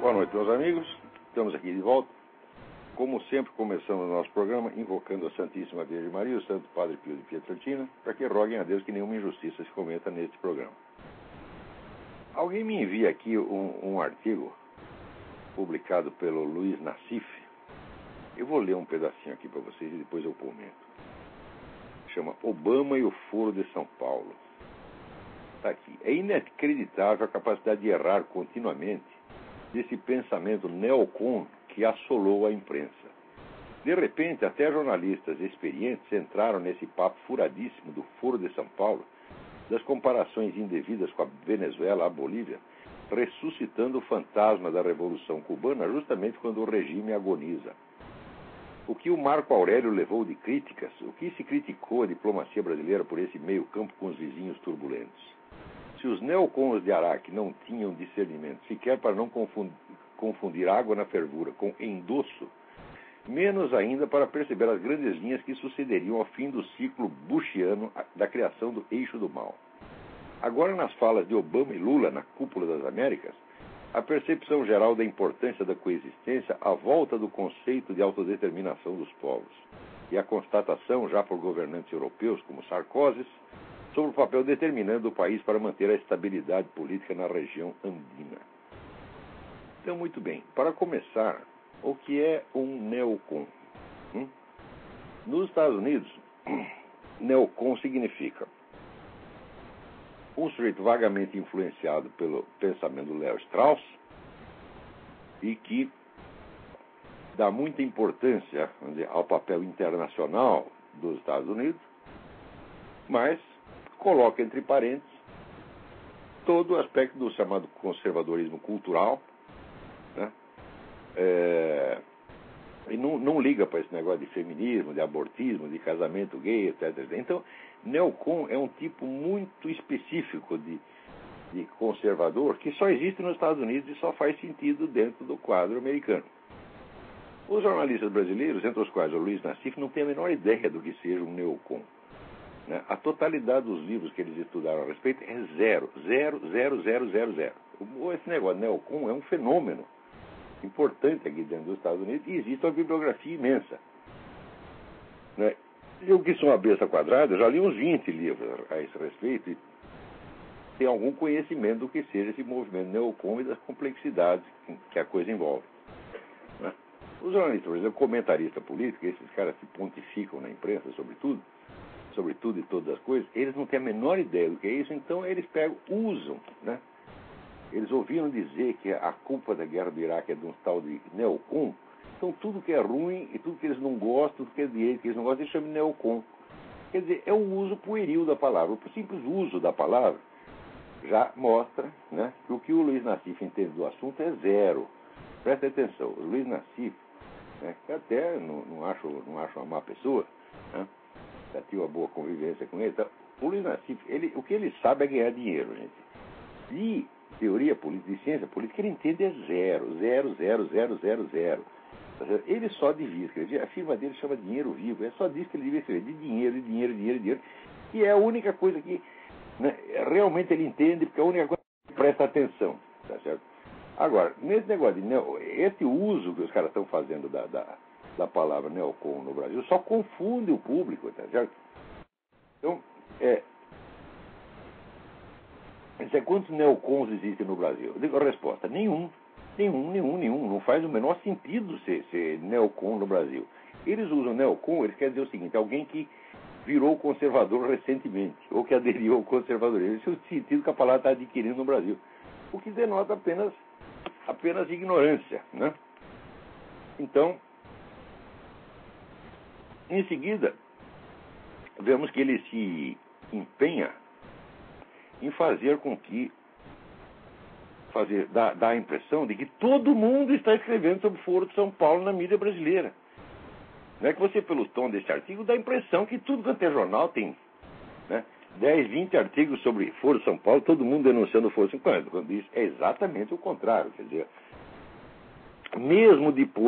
Boa noite, meus amigos. Estamos aqui de volta. Como sempre, começamos o nosso programa invocando a Santíssima Virgem Maria e o Santo Padre Pio de Pietrelcina para que roguem a Deus que nenhuma injustiça se cometa neste programa. Alguém me envia aqui um artigo publicado pelo Luiz Nassif. Eu vou ler um pedacinho aqui para vocês e depois eu comento. Chama Obama e o Foro de São Paulo. Está aqui. É inacreditável a capacidade de errar continuamente desse pensamento neocon que assolou a imprensa. De repente, até jornalistas experientes entraram nesse papo furadíssimo do Foro de São Paulo, das comparações indevidas com a Venezuela, a Bolívia, ressuscitando o fantasma da Revolução Cubana justamente quando o regime agoniza. O que o Marco Aurélio levou de críticas, o que se criticou a diplomacia brasileira por esse meio campo com os vizinhos turbulentos. Se os neocons de Araque não tinham discernimento sequer para não confundir água na fervura com endosso, menos ainda para perceber as grandes linhas que sucederiam ao fim do ciclo bushiano da criação do eixo do mal. Agora, nas falas de Obama e Lula na cúpula das Américas, a percepção geral da importância da coexistência à volta do conceito de autodeterminação dos povos e a constatação, já por governantes europeus como Sarkozy, sobre o papel determinante do país para manter a estabilidade política na região andina. Então, muito bem. Para começar, o que é um neocon? Nos Estados Unidos, neocon significa um sujeito vagamente influenciado pelo pensamento do Léo Strauss e que dá muita importância, vamos dizer, ao papel internacional dos Estados Unidos, mas coloca entre parênteses todo o aspecto do chamado conservadorismo cultural, né? E não liga para esse negócio de feminismo, de abortismo, de casamento gay, etc. Então, neocon é um tipo muito específico de conservador que só existe nos Estados Unidos e só faz sentido dentro do quadro americano. Os jornalistas brasileiros, entre os quais o Luiz Nassif, não têm a menor ideia do que seja um neocon. A totalidade dos livros que eles estudaram a respeito é zero. Esse negócio de neocon é um fenômeno importante aqui dentro dos Estados Unidos e existe uma bibliografia imensa. Eu que sou uma besta quadrada, já li uns 20 livros a esse respeito e tenho algum conhecimento do que seja esse movimento neocon e das complexidades que a coisa envolve. Os jornalistas, por exemplo, comentarista político, esses caras que pontificam na imprensa sobre tudo e todas as coisas, eles não têm a menor ideia do que é isso, então eles usam, né? Eles ouviram dizer que a culpa da guerra do Iraque é de um tal de neocon, então tudo que é ruim e tudo que eles não gostam, tudo que é direito que eles não gostam, eles chamam de neocon. Quer dizer, é um uso pueril da palavra. O simples uso da palavra já mostra, né, que o que o Luiz Nassif entende do assunto é zero. Presta atenção, o Luiz Nassif, né, que até não acho uma má pessoa, né? Já tive uma boa convivência com ele. Então, o Luiz Nassif, o que ele sabe é ganhar dinheiro, gente. E teoria política, de ciência política, ele entende é zero. Ele só devia escrever, a firma dele chama Dinheiro Vivo, é só disso que ele devia escrever, de dinheiro, e é a única coisa que, né, realmente ele entende, porque é a única coisa que presta atenção, tá certo? Agora, nesse negócio esse uso que os caras estão fazendo da palavra neocon no Brasil só confunde o público, tá certo? Então, quantos neocons existem no Brasil? Eu digo a resposta, nenhum. Não faz o menor sentido ser neocon no Brasil. Eles usam neocon, eles querem dizer o seguinte, alguém que virou conservador recentemente, ou que aderiu ao conservadorismo. Esse é o sentido que a palavra está adquirindo no Brasil. O que denota apenas ignorância, né? Então, em seguida, vemos que ele se empenha em fazer com que dá a impressão de que todo mundo está escrevendo sobre o Foro de São Paulo na mídia brasileira. Não é que você, pelo tom desse artigo, dá a impressão que tudo quanto é jornal tem, né, 10, 20 artigos sobre Foro de São Paulo, todo mundo denunciando o Foro de São Paulo. Quando isso é exatamente o contrário. Quer dizer, mesmo depois